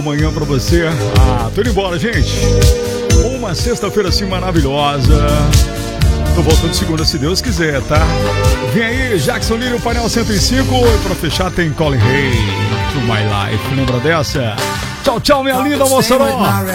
Amanhã pra você. Tô indo embora, gente. Uma sexta-feira assim maravilhosa. Tô voltando segunda, se Deus quiser, tá? Vem aí, Jackson Lírio, Painel 105. E pra fechar tem Colin Hay, To My Life. Lembra dessa? Tchau, tchau, minha linda Mossoró.